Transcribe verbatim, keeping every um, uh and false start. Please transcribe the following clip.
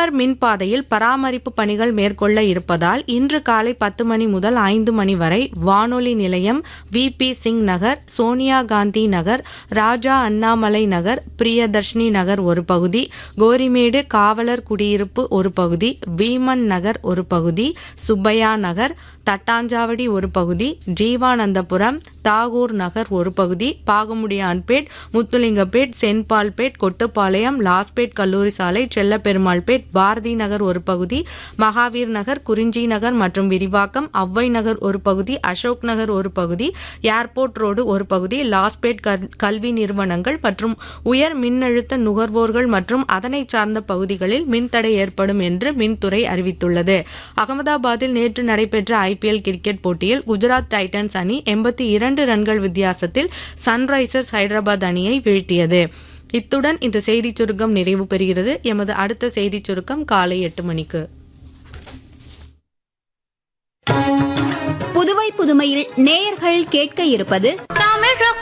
ஜிப்மர் மின்பாதையில் பராமரிப்பு பணிகள் மேற்கொள்ள இருப்பதால் இன்று காலை பத்து மணி முதல் ஐந்து மணி வரை வானொலி நிலையம், வி பி சிங் நகர், சோனியா காந்தி நகர், ராஜா அண்ணாமலை நகர், பிரியதர்ஷினி நகர் ஒரு பகுதி, கோரிமேடு காவலர் குடியிருப்பு ஒரு பகுதி, வீமன் நகர் ஒரு பகுதி, சுப்பையா நகர், தட்டாஞ்சாவடி ஒரு பகுதி, ஜீவானந்தபுரம், தாகூர் நகர் ஒரு பகுதி, பாகமுடியான்பேட், முத்துலிங்கப்பேட், சென்பால்பேட், கொட்டுப்பாளையம், லாஸ்பேட் கல்லூரி சாலை, செல்லப்பெருமாள்பேட், பாரதி நகர் ஒரு பகுதி, மகாவீர் நகர், குறிஞ்சி நகர் மற்றும் விரிவாக்கம், அவ்வை நகர் ஒரு பகுதி, அசோக் நகர் ஒரு பகுதி, ஏர்போர்ட் ரோடு ஒரு பகுதி, லாஸ்பேட் கல்வி நிறுவனங்கள் மற்றும் உயர் மின்னழுத்த நுகர்வோர்கள் மற்றும் அதனை சார்ந்த பகுதிகளில் மின்தடை ஏற்படும் என்று மின்துறை அறிவித்துள்ளது. அகமதாபாத்தில் நேற்று நடைபெற்ற ஐபிஎல் கிரிக்கெட் போட்டியில் குஜராத் டைட்டன்ஸ் அணி எண்பத்தி இரண்டு ரன்கள் வித்தியாசத்தில் சன்ரைசர்ஸ் ஹைதராபாத் அணியை வீழ்த்தியது. இத்துடன் இந்த செய்திச் சுருக்கம் நிறைவு பெறுகிறது. எமது அடுத்த செய்திச் சுருக்கம் காலை எட்டு மணிக்கு. புதுவை புதுமையில் நேயர்கள் கேட்க இருப்பது